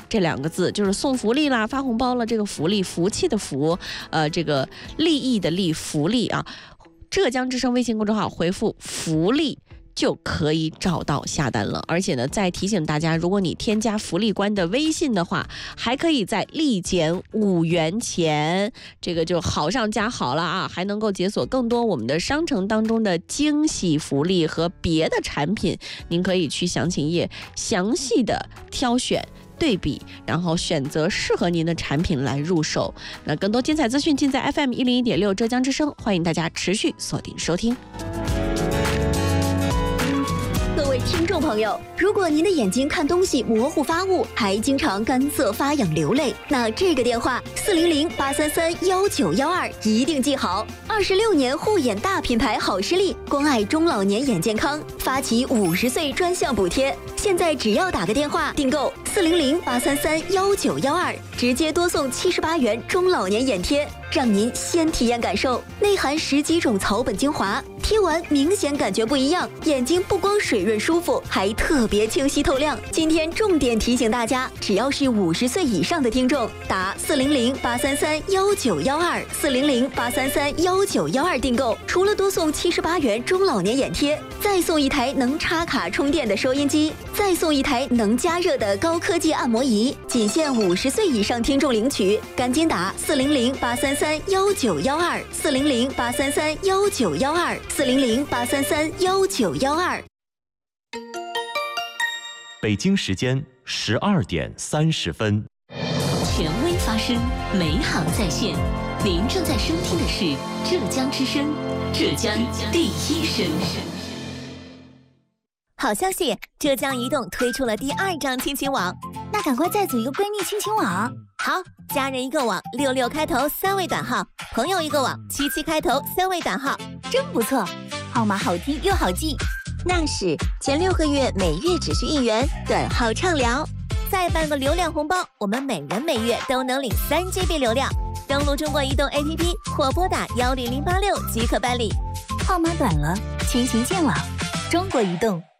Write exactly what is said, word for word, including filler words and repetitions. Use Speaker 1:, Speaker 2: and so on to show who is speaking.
Speaker 1: 这两个字，就是送福利啦、发红包了，这个福利，福气的福，呃，这个利益的利，福利啊。浙江之声微信公众号回复福利就可以找到下单了。而且呢，再提醒大家，如果你添加福利官的微信的话，还可以在立减五元钱，这个就好上加好了啊！还能够解锁更多我们的商城当中的惊喜福利和别的产品，您可以去详情页详细的挑选对比，然后选择适合您的产品来入手。那更多精彩资讯尽在 F M 一零一点六浙江之声，欢迎大家持续锁定收听。
Speaker 2: 各位听众朋友，如果您的眼睛看东西模糊发雾，还经常干涩发痒流泪，那这个电话四零零八三三幺九幺二一定记好。二十六年护眼大品牌好视力，关爱中老年眼健康，发起五十岁专项补贴。现在只要打个电话订购四零零八三三幺九幺二，直接多送七十八元中老年眼贴，让您先体验感受。内含十几种草本精华，贴完明显感觉不一样，眼睛不光水润舒服，还特别清晰透亮。今天重点提醒大家，只要是五十岁以上的听众，打四零零八三三幺九幺二四零零八三三幺九幺二订购，除了多送七十八元中老年眼贴，再送一台能插卡充电的收音机，再送一台能加热的高科技按摩仪，仅限五十岁以上听众领取，赶紧打四零零八三三幺九幺二四零零八三三幺九幺二四零零八三三幺九幺二。
Speaker 3: 北京时间十二点三十分，
Speaker 4: 权威发声，美好在线。您正在收听的是浙江之声，浙江第一声。
Speaker 5: 好消息，浙江移动推出了第二张亲情网，
Speaker 6: 那赶快再组一个闺蜜亲情网。
Speaker 5: 好，家人一个网，六六开头三位短号；朋友一个网，七七开头三位短号，
Speaker 6: 真不错，号码好听又好记。
Speaker 5: 那是前六个月每月只需一元，短号畅聊，再办个流量红包，我们每人每月都能领三 G B 流量。登录中国移动 A P P 或拨打幺零零八六即可办理。
Speaker 6: 号码短了，亲情见网，中国移动。